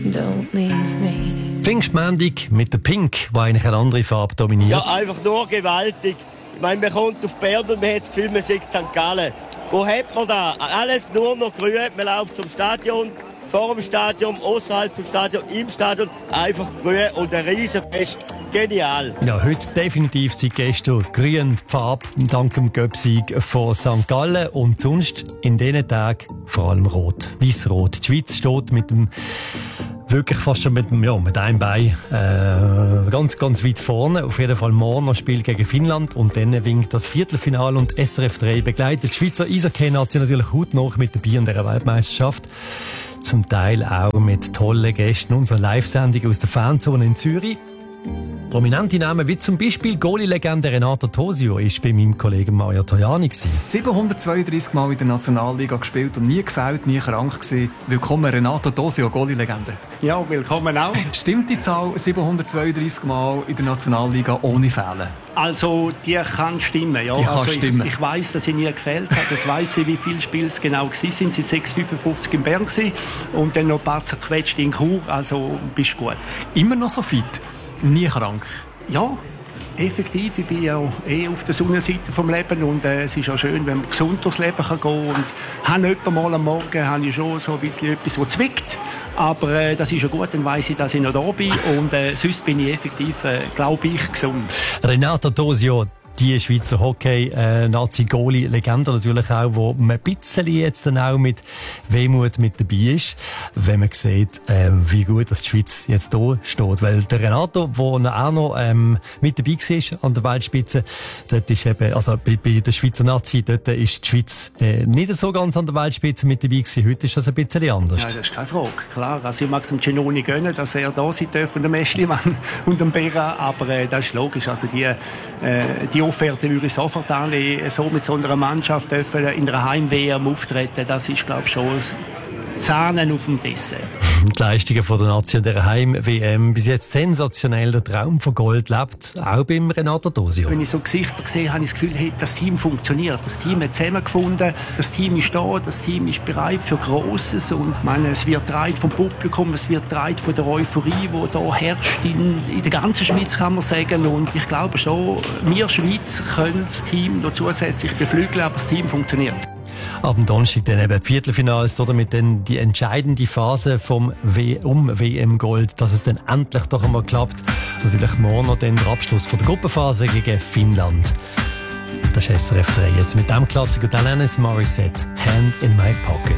don't leave me. Pfingstmontag mit der Pink, die eigentlich eine andere Farbe dominiert. Ja, einfach nur gewaltig. Ich meine, man kommt auf Bern und man hat das Gefühl, man sieht St. Gallen. Wo hat man da? Alles nur noch grün. Man läuft zum Stadion, vor dem Stadion, außerhalb vom Stadion, im Stadion. Einfach grün und ein Riesenfest. Genial. Ja, heute definitiv seit gestern grün die Farbe dank dem Göpsieg von St. Gallen und sonst in diesen Tagen vor allem rot, weiss-rot. Die Schweiz steht mit dem wirklich fast schon mit einem Bein ganz, ganz weit vorne. Auf jeden Fall morgen noch Spiel gegen Finnland und dann winkt das Viertelfinale und SRF 3 begleitet die Schweizer Eishockey-Nation natürlich hautnah mit dabei an dieser Weltmeisterschaft. Zum Teil auch mit tollen Gästen unserer Live-Sendung aus der Fanzone in Zürich. Prominente Namen wie zum Beispiel Goalie-Legende Renato Tosio ist bei meinem Kollegen Mario Tajani. 732 Mal in der Nationalliga gespielt und nie gefällt, nie krank gewesen. Willkommen Renato Tosio, Goalie-Legende. Ja, willkommen auch. Stimmt die Zahl 732 Mal in der Nationalliga ohne Fehlen? Also, die kann stimmen, ja. Die kann stimmen. Ich weiss, dass ich nie gefehlt habe. Das weiss ich, wie viele Spiele es genau waren. Sie waren 6,55 in Bern und dann noch ein paar zerquetscht in Chur. Also, bist gut. Immer noch so fit? Nie krank? Ja, effektiv. Ich bin ja auf der Sonnenseite vom Leben und es ist auch schön, wenn man gesund durchs Leben kann gehen kann. Und habe etwa mal am Morgen habe ich schon so ein bisschen etwas, das zwickt. Aber das ist ja gut, dann weiss ich, dass ich noch da bin. Und sonst bin ich effektiv, glaube ich, gesund. Renato Tosio, die Schweizer Hockey-Nazi-Goalie-Legende natürlich auch, wo man ein bisschen jetzt dann auch mit Wehmut mit dabei ist, wenn man sieht, wie gut dass die Schweiz jetzt da steht. Weil der Renato, der auch noch mit dabei war an der Weltspitze, dort ist eben, also bei der Schweizer Nazi, dort ist die Schweiz nicht so ganz an der Weltspitze mit dabei gewesen. Heute ist das ein bisschen anders. Ja, das ist keine Frage, klar. Also ich mag es dem Genoni gönnen, dass er da sein darf und dem Eschlimann und dem Bera, aber das ist logisch. Also die Offerte würde ich sofort annehmen, so mit so einer Mannschaft dürfen in einer Heim-WM auftreten, das ist, glaube ich, schon Zahnen auf dem Dessert. Die Leistungen von der Nation der Heim-WM, bis jetzt sensationell, der Traum von Gold lebt, auch beim Renato Tosio. Wenn ich so Gesichter sehe, habe ich das Gefühl, hey, das Team funktioniert, das Team hat zusammengefunden, das Team ist da, das Team ist bereit für Grosses und ich meine, es wird getragen vom Publikum, es wird getragen von der Euphorie, die da herrscht in der ganzen Schweiz, kann man sagen, und ich glaube schon, wir Schweiz können das Team noch zusätzlich beflügeln, aber das Team funktioniert. Ab dem Donnerstag dann eben die Viertelfinals, oder mit dann die entscheidende Phase vom WM-Gold, dass es dann endlich doch einmal klappt. Natürlich morgen noch dann der Abschluss von der Gruppenphase gegen Finnland. Das ist SRF 3 jetzt mit dem Klassiker Alanis Morissette, Hand in My Pocket.